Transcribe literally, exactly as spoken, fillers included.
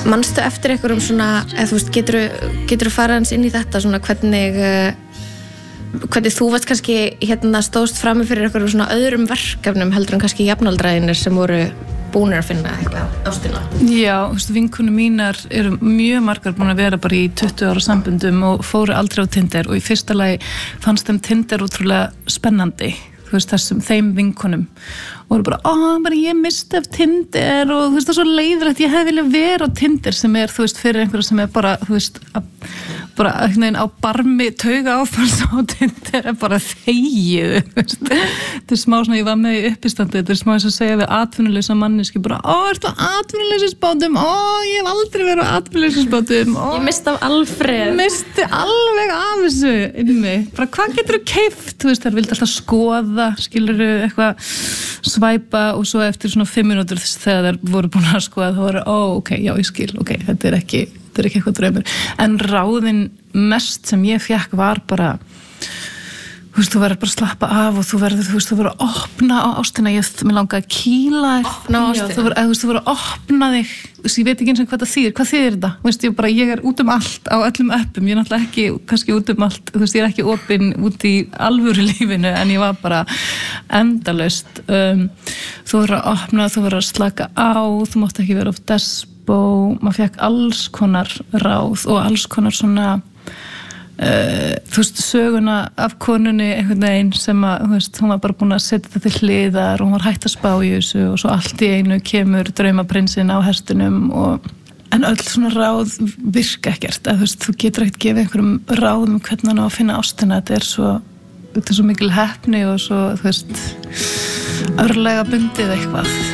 manstu eftir einhverjum svona, eða þú veist, getur getur þú fara hans inn í þetta svona hvernig hvernig þú varst kannski hérna stóðst frammi fyrir einhverjum svona öðrum verkefnum heldur en kannski jafnaldræðinir sem voru búnir að finna eitthvað ástina? Já, þú veist, vinkonur mínar eru mjög margar búin að vera bara í tuttugu ára samböndum og fóru aldrei á Tinder og í fyrsta lagi fannst þeim Tinder útrúlega spennandi, þú veist, þessum þeim vinkonum og voru bara, ó, bara ég misti af Tinder og þú veist, það er svo leiðilegt, ég hefði viljað vera á Tinder sem er, þú veist, fyrir einhverja sem er bara, þú veist, að, bara einhvern veginn á barmi tauga áfalls á Tinder er bara þegju, þú veist, þetta er smá svona, ég var með í uppistandi, þetta er smá eins að segja við atvinnuleysa manneski, bara, ó, ertu á atvinnuleysisbátum, ó, ég hef aldrei verið á atvinnuleysisbátum, ó, ég misti af Alfreð, misti alveg af þessu inni, bara hvað getur þú keypt, þú veist, þær vildi alltaf skoða, skilurðu eitthvað svæpa og svo eftir svona fimm mínútur þegar þær voru búin að skoða þá voru, ó, ok, já, ég skil, ok, þetta er ekki þetta er ekki eitthvað draumur, en ráðin mest sem ég fékk var bara þú veist, þú verður bara að slappa af og þú verður, þú veist, þú verður að opna á ástina, ég mér langaði að kýla opna á ástina, þú verður, þú veist, þú verður að opna þig, þú veist, ég veit ekki eins og hvað það þýðir, hvað þýðir þetta, þú veist, ég bara, ég er út um allt á öllum appum, ég er náttúrulega ekki, kannski út um allt, þú veist, ég er ekki opin út í alvöru lífinu, en ég var bara endalaust, um, þú verður að opna, þú verður að slaka á, þú mátt ekki vera of despo, maður fekk alls konar ráð og alls konar svona Uh, þú veist, söguna af konunni einhvern veginn sem að, þú veist, hún var bara búin að setja þetta til hliðar og hún var hætt að spá í þessu og svo allt í einu kemur draumaprinsinn á hestunum og en öll svona ráð virka ekkert, að þú veist, þú getur ekkert gefið einhverjum ráðum hvernig hann á að finna ástina, þetta er svo þetta er svo mikil heppni og svo, þú veist örlega bundið eitthvað